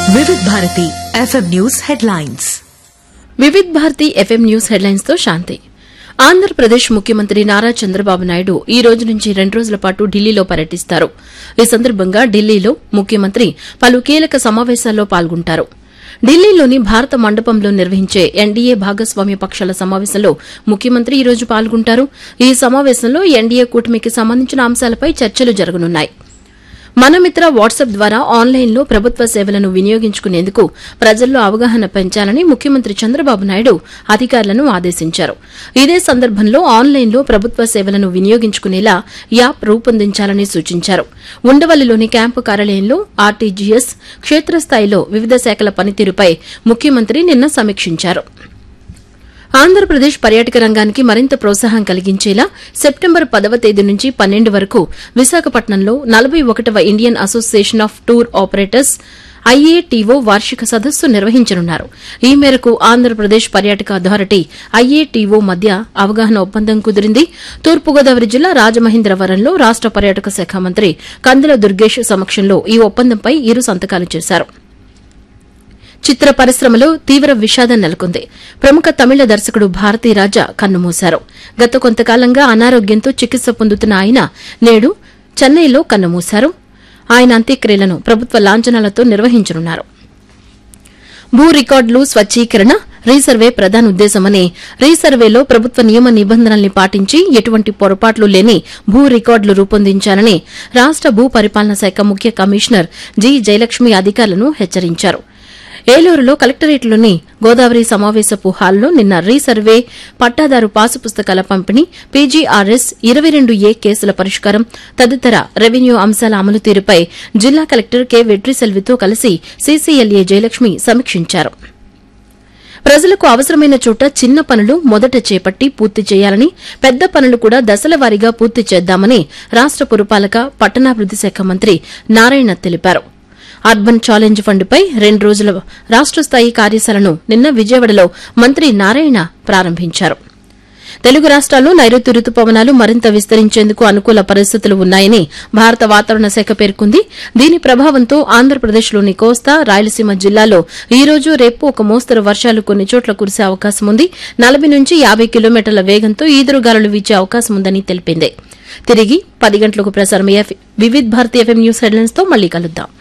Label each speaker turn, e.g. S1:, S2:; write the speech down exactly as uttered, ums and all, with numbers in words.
S1: Vividh Bharati FM news headlines.
S2: Vividh Bharati FM news headlines తో శాంతి. ఆంధ్రప్రదేశ్ ముఖ్యమంత్రి నారా చంద్రబాబు నాయుడు ఈ రోజు నుంచి రెండు రోజుల పాటు ఢిల్లీలో పర్యటిస్తారు. ఈ సందర్భంగా ఢిల్లీలో ముఖ్యమంత్రి పలు కీలక సమావేశాల్లో పాల్గొంటారు. ఢిల్లీలోని భారత మండపంలో నిర్వహించే ఎన్డీఏ భాగస్వామ్య పక్షాల సమావేశంలో ముఖ్యమంత్రి ఈ రోజు పాల్గొంటారు. ఈ సమావేశంలో ఎన్డీఏ కూటమికి సంబంధించిన అంశాలపై చర్చలు జరగనున్నాయి. మనమిత్ర వాట్సాప్ ద్వారా ఆన్లైన్లో ప్రభుత్వ సేవలను వినియోగించుకునేందుకు ప్రజల్లో అవగాహన పెంచాలని ముఖ్యమంత్రి చంద్రబాబు నాయుడు అధికారులను ఆదేశించారు. ఇదే సందర్భంలో ఆన్లైన్లో ప్రభుత్వ సేవలను వినియోగించుకునేలా యాప్ రూపొందించాలని సూచించారు. ఉండవల్లిలోని క్యాంపు కార్యాలయంలో ఆర్టీజీఎస్ క్షేత్రస్థాయిలో వివిధ శాఖల పనితీరుపై ముఖ్యమంత్రి నిన్న సమీక్షించారు. ఆంధ్రప్రదేశ్ పర్యాటక రంగానికి మరింత ప్రోత్సాహం కలిగించేలా సెప్టెంబర్ పదవ తేదీ నుంచి పన్నెండు వరకు విశాఖపట్నంలో నలభై ఒకటవ Indian association of tour operators IATO వార్షిక సదస్సు నిర్వహించనున్నారు. ఈ మేరకు ఆంధ్రప్రదేశ్ పర్యాటక అథారిటీ ఐఏటీఓ మధ్య అవగాహన ఒప్పందం కుదిరింది. తూర్పుగోదావరి జిల్లా రాజమహేంద్రవరంలో రాష్ట పర్యాటక శాఖ మంత్రి కందుల దుర్గేష్ సమక్షంలో ఈ ఒప్పందంపై ఇరు సంతకాలు చేశారు. చిత్ర పరిశ్రమలో తీవ్ర విషాదం నెలకొంది. ప్రముఖ తమిళ దర్శకుడు భారతీరాజా కన్నుమూశారు. గత కొంతకాలంగా అనారోగ్యంతో చికిత్స పొందుతున్న ఆయన నేడు చెన్నైలో కన్నుమూశారు. ఆయన అంత్యక్రియలను ప్రభుత్వ లాంఛనాలతో నిర్వహించనున్నారు. భూ రికార్డులు స్వచ్చీకరణ రీసర్వే ప్రధాన ఉద్దేశమని, రీసర్వేలో ప్రభుత్వ నియమ నిబంధనల్ని పాటించి ఎటువంటి పొరపాట్లు లేని భూ రికార్డులు రూపొందించాలని రాష్ట భూ పరిపాలన శాఖ ముఖ్య కమిషనర్ జి జయలక్ష్మి అధికారులను హెచ్చరించారు. ఏలూరులో కలెక్టరేట్లోని గోదావరి సమావేశపు హాల్లో నిన్న రీసర్వే, పట్టాదారు పాసు పుస్తకాల పంపిణీ, పీజీఆర్ఎస్ ఇరవై రెండు ఏ కేసుల పరిష్కారం తదితర రెవెన్యూ అంశాల అమలు తీరుపై జిల్లా కలెక్టర్ కె వెట్రిసెల్వితో కలిసి సీసీఎల్ఏ జయలక్ష్మి సమీక్షించారు. ప్రజలకు అవసరమైన చోట చిన్న పనులు మొదట చేపట్టి పూర్తి చేయాలని, పెద్ద పనులు కూడా దశలవారీగా పూర్తి చేద్దామని రాష్ట పురపాలక పట్టణాభివృద్ది శాఖ మంత్రి నారాయణ తెలిపారు. అర్బన్ ఛాలెంజ్ ఫండ్పై రెండు రోజుల రాష్ట స్థాయి కార్యశాలను నిన్న విజయవాడలో మంత్రి నారాయణ ప్రారంభించారు. తెలుగు రాష్ట్రాల్లో నైరుతి రుతుపవనాలు మరింత విస్తరించేందుకు అనుకూల పరిస్థితులు ఉన్నాయని భారత వాతావరణ శాఖ పేర్కొంది. దీని ప్రభావంతో ఆంధ్రప్రదేశ్లోని కోస్తా, రాయలసీమ జిల్లాల్లో ఈ రోజు రేపు ఒక మోస్తరు వర్షాలు కొన్ని చోట్ల కురిసే అవకాశం ఉంది. నలభై నుంచి యాబై కిలోమీటర్ల వేగంతో ఈదురుగాలులు వీచే అవకాశం ఉందని తెలిపింది. తిరిగి పది గంటలకు ప్రసారమయ్యే Vividh Bharati FM news headlines తో మళ్లీ కలుద్దాం.